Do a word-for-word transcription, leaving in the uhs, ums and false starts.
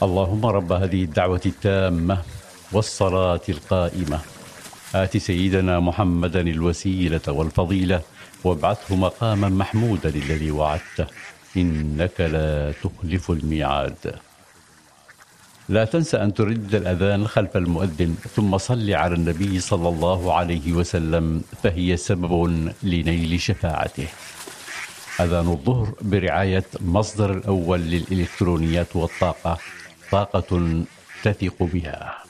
اللهم رب هذه الدعوة التامة والصلاة القائمة آت سيدنا محمدا الوسيلة والفضيلة وابعثه مقاما محمودا الذي وعدته إنك لا تخلف الميعاد. لا تنسى أن ترد الأذان خلف المؤذن ثم صل على النبي صلى الله عليه وسلم فهي سبب لنيل شفاعته. أذان الظهر برعاية مصدر الأول للإلكترونيات والطاقة، طاقة تثق بها.